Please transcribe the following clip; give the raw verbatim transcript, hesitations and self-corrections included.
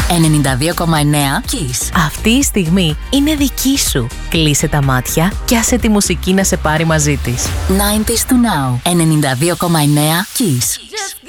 ενενήντα δύο κόμμα εννέα Kiss. Αυτή η στιγμή είναι δική σου. Κλείσε τα μάτια και άσε τη μουσική να σε πάρει μαζί της. ενενήντα to now. ενενήντα δύο κόμμα εννέα Kiss.